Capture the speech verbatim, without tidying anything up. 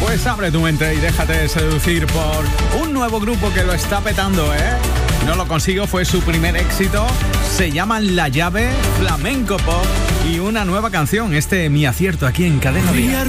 Pues abre tu mente y déjate seducir por un nuevo grupo que lo está petando, ¿eh? No lo consigo, fue su primer éxito. Se llaman La Llave, flamenco pop y una nueva canción, este Mi Acierto, aquí en Cadena Día.